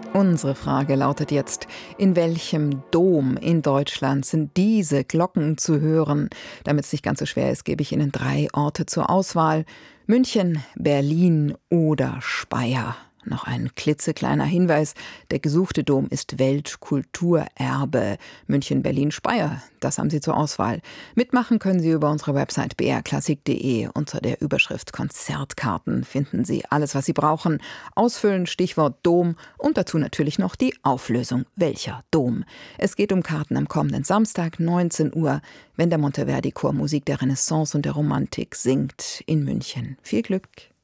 Unsere Frage lautet jetzt: In welchem Dom in Deutschland sind diese Glocken zu hören? Damit es nicht ganz so schwer ist, gebe ich Ihnen 3 Orte zur Auswahl: München, Berlin oder Speyer. Noch ein klitzekleiner Hinweis: Der gesuchte Dom ist Weltkulturerbe. München, Berlin, Speyer, das haben Sie zur Auswahl. Mitmachen können Sie über unsere Website brklassik.de. Unter der Überschrift Konzertkarten finden Sie alles, was Sie brauchen. Ausfüllen, Stichwort Dom und dazu natürlich noch die Auflösung. Welcher Dom? Es geht um Karten am kommenden Samstag, 19 Uhr, wenn der Monteverdi Chor Musik der Renaissance und der Romantik singt in München. Viel Glück!